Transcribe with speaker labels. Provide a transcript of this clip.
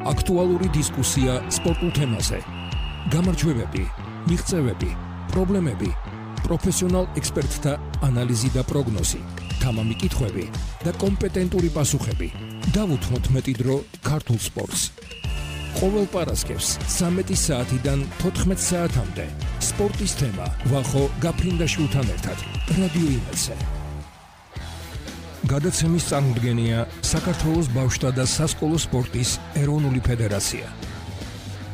Speaker 1: აქტუალური დისკუსია სპორტულ თემაზე. გამარჯვებები, მიღწევები, პრობლემები, პროფესიონალ ექსპერტთა ანალიზი და პროგნოზი, თამამი კითხვები და კომპეტენტური პასუხები. დავუთმოთ მეტი დრო ქართულ სპორტს. ყოველ პარასკევს 13 საათიდან 14 საათამდე სპორტის თემა ვახო გაფრინდაშვილთან ერთად რადიო იმედზე. გადაცემის წარმოდგენია საქართველოს ბავშვთა და სასკოლო სპორტის ეროვნული ფედერაცია.